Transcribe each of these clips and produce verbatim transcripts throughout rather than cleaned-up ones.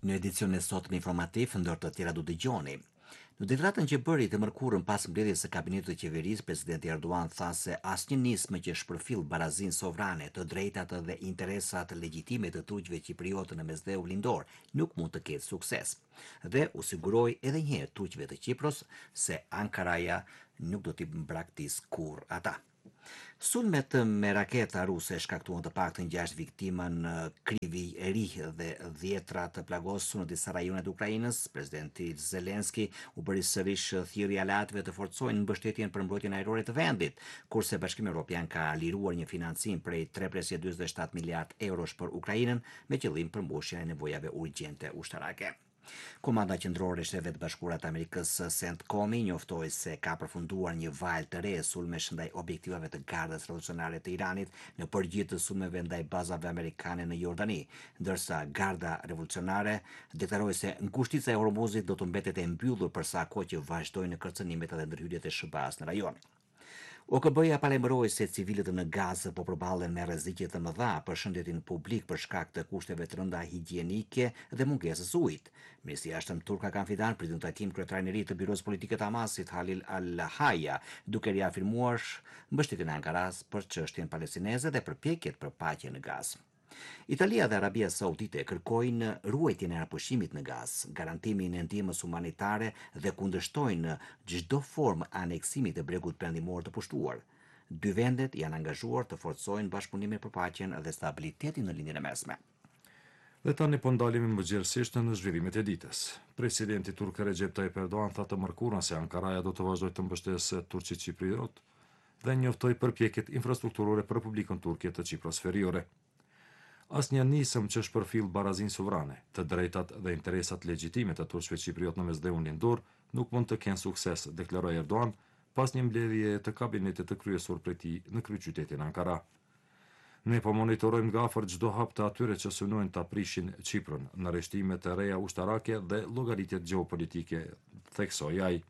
Në edicionin e sotëm informativ, ndër të tjera do dëgjoni. Në deklaratën që bëri të mërkurën pas mbledhjes së kabinetit të qeverisë, presidenti Erdogan tha se asnjë nismë që shpërfill barazinë sovrane, të drejtat dhe interesat legjitime të turqëve qipriotë në mesdheu lindor nuk mund të ketë sukses. Dhe u siguroi edhe një herë turqëve të Qipros se Ankaraja nuk do t'i mbraktis kurrë ata. Sulmet me raketa ruse shkaktuan të paktën gjashtë viktima në Kryvij e ri dhe dhjetra të plagosur në disa rajone të Ukrainës. Presidenti Zelenski u bëri sërish thirrje aleatëve të forcojnë mbështetjen për mbrojtjen ajrore të vendit, kurse Bashkimi Evropian ka liruar një financim prej tre presje dyzet e shtatë miliard eurosh për Ukrainën me qëllim përmbushjen e nevojave urgjente ushtarake. Komanda qendrore e Shtetet e Bashkuara të Amerikës CENTCOM-i njoftoi se ka përfunduar një valë të re sulmesh ndaj objektivave të Gardës Revolucionare të Iranit në përgjithë të sulmeve ndaj bazave amerikane në Jordani, ndërsa Garda Revolucionare deklaroi se ngushtica e Hormuzit do të mbetet e mbyllur për sa kohë që vazhdojnë kërcënimet dhe ndërhyrjet e sh ba-s në rajon. O K B-ja paremëroi se civilët në Gazë po përballen me rreziqe të mëdha për shëndetin publik për shkak të kushteve të rënda higjienike dhe mungesës ujit. Ministri i Jashtëm turk Hakan Fidan prit në takim kryetarin e ri të Biroës Politike të Hamasit Halil Al-Hayya, duke riafirmuar mbështetjen e Ankaras për çështjen palestineze dhe përpjekjet për paqe në Gazë. Italia dhe Arabia Saudite kërkojnë ruajtjen e arpushimit në Gazë, garantimin e ndihmës humanitare dhe kundërshtojnë çdo formë aneksimi të bregut perëndimor të pushtuar. Dy vendet janë angazhuar të forcojnë bashkëpunimin për paqen dhe stabilitetin në linjën e mesme. Dhe tani po ndalemi mëngjesisht në zhvillimet e ditës. Presidenti turk Recep Tayyip Erdogan tha të mërkurën se Ankaraja do të vazhdojë të mbështesë Turqinë Qipriot dhe njoftoi përpjekjet infrastrukturore për Republikën Turke të Qipros Veriore. Asnjë nisëm që shpërfill barazinë sovrane, të drejtat dhe interesat legjitime të turqëve qipriot në mesdheun lindor nuk mund të kenë sukses, deklaroi Erdogan pas një mbledhje të kabinetit të kryesor prej tij në kryeqytetin Ankara. Ne po monitorojmë nga afër çdo hap të atyre që synojnë ta prishin Qiprën në rreshtime të reja ushtarake dhe llogaritjet gjeopolitike, theksoi ai.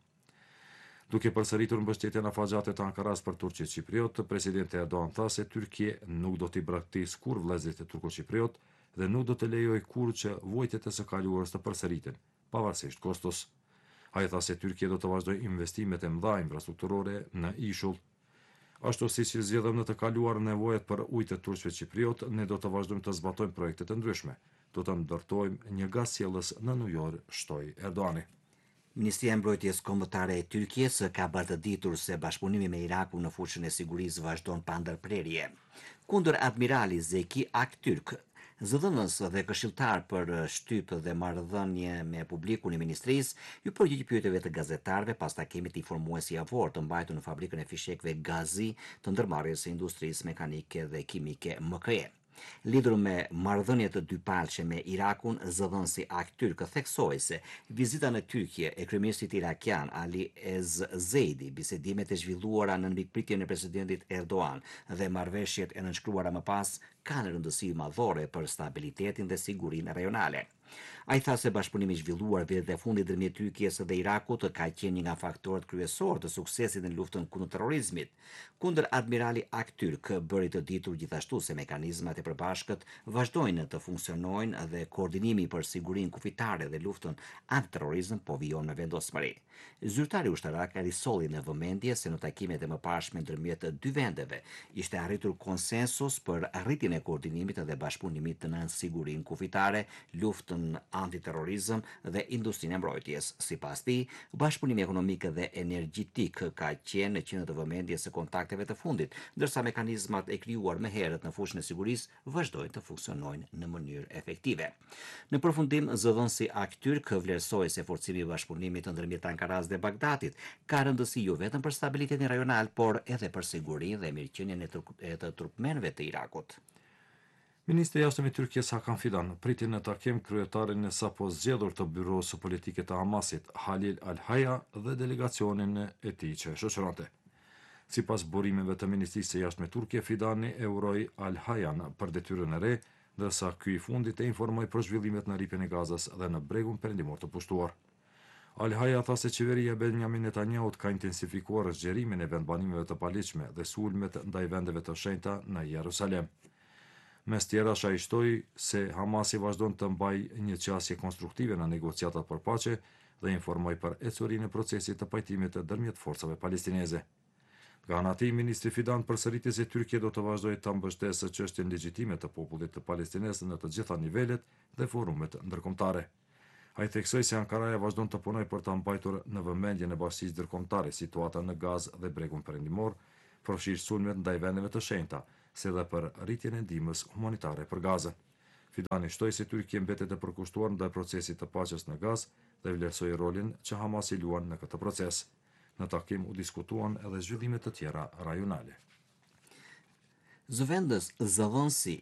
Duke përsëritur mbështetjen afagjate të Ankaras për Turqinë Qipriot, presidenti Erdogan tha se Turqia nuk do t'i braktisë kurrë vëllezërit e turko-qipriot dhe nuk do të lejojë kurrë që vojtjet e së kaluarës të përsëriten, pavarësisht kostos. Ai tha se Turqia do të vazhdojë investimet e mëdha infrastrukturore në ishull. Ashtu siç i zgjedhëm në të kaluar nevojat për ujë të turqëve qipriot, ne do të vazhdojmë të zbatojmë projekte të ndryshme. Do të ndërtojmë një gazsjellës në New York, shtoi Erdogani. Ministria e Mbrojtjes Kombëtare e Turqisë ka bërë të ditur se bashkëpunimi me Irakun në fushën e sigurisë vazhdon pa ndërprerje. Kundër admirali Zeki Aktürk, zëdhënës dhe këshilltar për shtypë dhe marrëdhënie me publikun i ministrisë, ju përgjigj pyetjeve të gazetarëve pas takimit informues javor të mbajtur në fabrikën e fishekëve Gazi të ndërmarrjes së industrisë mekanike dhe kimike M K E. Lidhur me marrëdhënie të dypalqe me Irakun, zëdhënësi Aktürk theksoi se vizita në Turqi e kryeministit irakian Ali Ez Zeidi, bisedimet e zhvilluara në mbikpritjen e presidentit Erdogan dhe marrëveshjet e nënshkruara më pas kanë rëndësi madhore për stabilitetin dhe sigurinë rajonale. Ai tha se bashkëpunimi i zhvilluar vitet e fundit ndërmjet Turqisë dhe Irakut ka qenë një nga faktorët kryesorë të suksesit në luftën kundër terrorizmit. Kundër admirali Aktürk bëri të ditur gjithashtu se mekanizmat e përbashkët vazhdojnë të funksionojnë dhe koordinimi për sigurinë kufitare dhe luftën antiterrorizëm po vijon me vendosmëri. Zyrtari ushtarak risolli në vëmendje se në takimet e mëparshme ndërmjet të dy vendeve ishte arritur konsensus për arritjen e koordinimit dhe bashkëpunimit në sigurinë kufitare, luftën antiterrorizëm dhe industrinë e mbrojtjes. Sipas tij, bashkëpunimi ekonomik dhe energjetik ka qenë në qendër të vëmendjes së kontakteve të fundit, ndërsa mekanizmat e krijuar më herët në fushën e sigurisë vazhdojnë të funksionojnë në mënyrë efektive. Në përfundim, zëdhënësi Aktürk vlerësoi se forcimi i bashkëpunimit ndërmjet Ankaras dhe Bagdadit ka rëndësi jo vetëm për stabilitetin rajonal, por edhe për sigurinë dhe mirëqenien e të turkmenëve të Irakut. Ministri i Jashtëm i Turqisë Hakan Fidan priti në takim kryetarin e sapo zgjedhur të Byroos së Politike të Hamasit Halil Al-Hayya dhe delegacionin e tij që shoqëronte. Sipas burimeve të Ministrisë së Jashtme turke, Fidani e uroi Al-Hayyan për detyrën e re, ndërsa ky i fundit e informoi për zhvillimet në rripën e Gazës dhe në bregun perëndimor të pushtuar. Al-Hayya tha se qeveria e Benjamin Netanyahut ka intensifikuar zgjerimin e vendbanimeve të paligjshme dhe sulmet ndaj vendeve të shenjta në Jerusalem. Mes tjerash ai shtoi se Hamasi vazhdon të mbajë një qasje konstruktive në negociatat për paqe dhe informoi për ecurinë e procesit të pajtimit të ndërmjet forcave palestineze. Nga ana tjetër, ministri Fidan përsëriti se Tyrkia do të vazhdojë të mbështesë çështjen legjitime të popullit të Palestinës në të gjitha nivelet dhe forumet ndërkombëtare. Ai theksoi se Ankaraja vazhdon të punojë për të mbajtur në vëmendjen e bashkisë ndërkombëtare situatën në Gazë dhe Bregun Perëndimor, përfshirë sulmet ndaj vendeve të shenjta, si dhe për rritjen e ndihmës humanitare për Gazën. Fidani shtoi se Tyrkia mbetet e përkushtuar ndaj procesit të paqes në Gazë dhe vlerësoi rolin që Hamasi luan në këtë proces. Në takim u diskutuan edhe zhvillime të tjera rajonale. Zëvendës zëdhënësi